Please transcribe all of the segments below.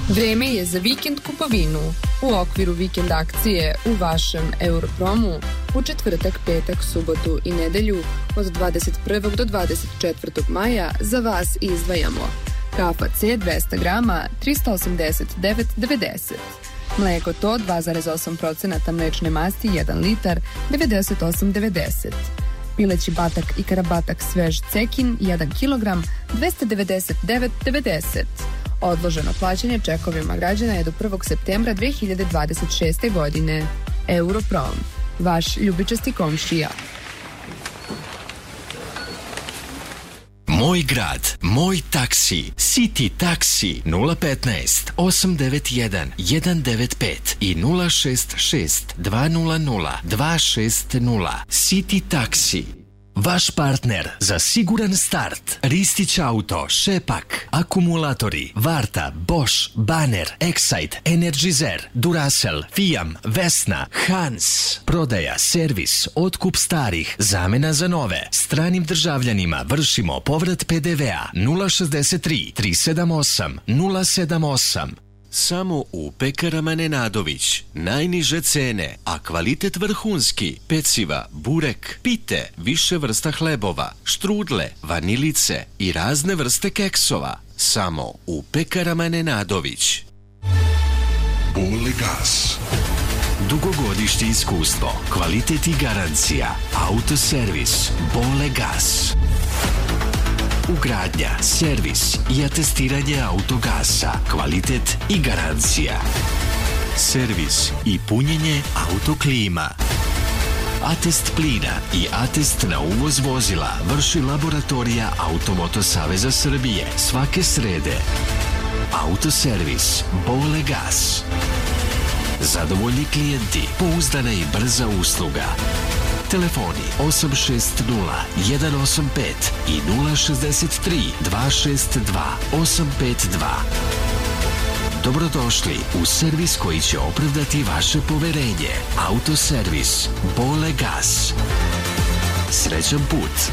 Vreme je za vikend kupovinu. U okviru vikend akcije u vašem Europromu u četvrtak, petak, subotu i nedelju od 21. do 24. maja za vas izdvajamo kafa C 200 grama 389,90. Mleko to 2,8% mlečne masti 1 litar 98,90. Pileći batak i karabatak svež cekin 1 kg 299,90. Odloženo plaćanje čekovima građana je do 1. septembra 2026. godine. Europrom, vaš ljubičasti komšija. Moj grad, moj taksi, City taksi 015 891 195 i 066 200 260. City taksi. Vaš partner za siguran start. Ristić auto, Šepak, akumulatori, Varta, Bosch, Banner, Excite, Energizer, Duracell, Fiam, Vesna, Hans. Prodaja, servis, otkup starih, zamena za nove. Stranim državljanima vršimo povrat PDV-a 063 378 078. Samo u pekarama Nenadović. Najniže cene, a kvalitet vrhunski. Peciva, burek, pite, više vrsta hlebova, štrudle, vanilice i razne vrste keksova. Samo u pekarama Nenadović. Bolegas. Dugogodišnje iskustvo, kvalitet i garancija. Autoservis Bolegas. Ugradnja, servis i atestiranje autogasa, kvalitet i garancija. Servis i punjenje autoklima. Atest plina i atest na uvoz vozila vrši laboratorija Automoto Saveza Srbije svake srede. Autoservis Bolegas. Zadovoljni klijenti, pouzdana i brza usluga. Telefoni 860 185 i 063 262 852. Dobrodošli u servis koji će opravdati vaše poverenje. Autoservis Bolegas. Srećan put.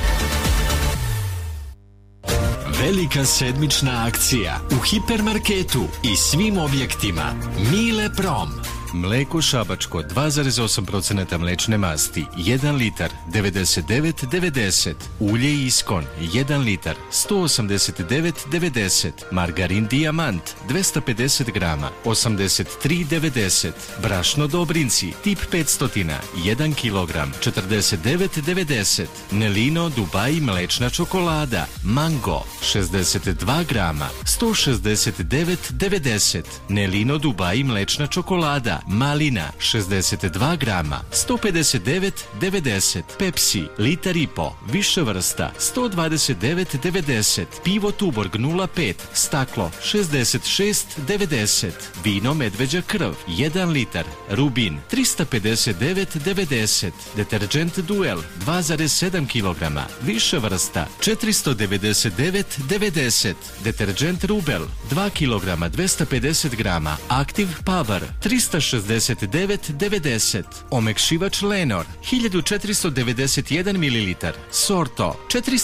Velika sedmična akcija u hipermarketu i svim objektima. Mile Prom. Mleko šabačko 2,8% mlečne masti 1 litar 99,90. Ulje Iskon 1 litar 189,90. Margarin Dijamant 250 grama 83,90. Brašno Dobrinci tip 500 1 kg 49,90. Nelino Dubai mlečna čokolada Mango 62 grama 169,90. Nelino Dubai mlečna čokolada Malina 62 grama 159,90. Pepsi litar i po više vrsta 129,90. Pivo Tuborg 0,5 staklo 66,90. Vino Medveđa krv 1 litar Rubin 359,90. Deterđent Duel 2,7 kg više vrsta 499,90. Deterđent Rubel 2 kg 250 grama Active Power 369,90. Omekšivač Lenor 1491 ml. Sorto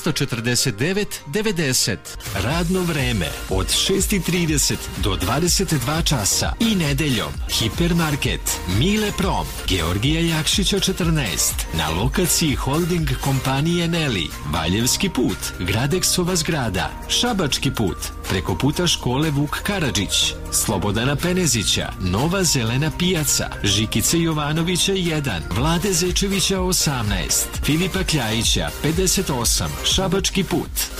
449,90. Radno vreme od 6:30 do 22 časa i nedeljom. Hipermarket Mile Prom, Georgija Jakšića 14, na lokaciji holding kompanije Neli, Valjevski put, Gradeksova zgrada, Šabački put, preko puta škole Vuk Karadžić, Slobodana Penezića, Nova zelena pijaca, Žikice Jovanovića 1, Vlade Zečevića 18, Filipa Kljajića 58, Šabački put.